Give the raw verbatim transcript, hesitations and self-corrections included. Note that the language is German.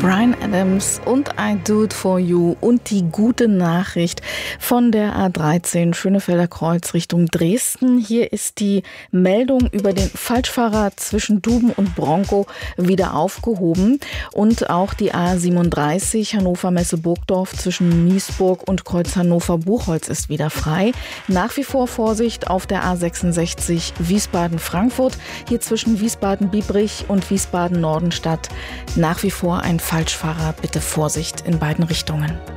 Bryan Adams und I Do It For You und die gute Nachricht von der A dreizehn Schönefelder Kreuz Richtung Dresden. Hier ist die Meldung über den Falschfahrer zwischen Duben und Bronkow wieder aufgehoben und auch die A siebenunddreißig Hannover-Messe-Burgdorf zwischen Niesburg und Kreuz Hannover-Buchholz ist wieder frei. Nach wie vor Vorsicht auf der A sechsundsechzig Wiesbaden-Frankfurt, hier zwischen Wiesbaden-Biebrich und Wiesbaden-Nordenstadt. Nach wie vor ein Falschfahrer, bitte Vorsicht in beiden Richtungen.